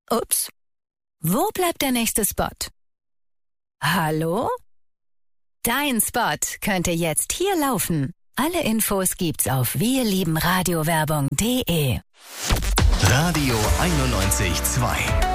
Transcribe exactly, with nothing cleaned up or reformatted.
Ups. Wo bleibt der nächste Spot? Hallo? Dein Spot könnte jetzt hier laufen. Alle Infos gibt's auf wirliebenradiowerbung punkt de. Radio einundneunzig Komma zwei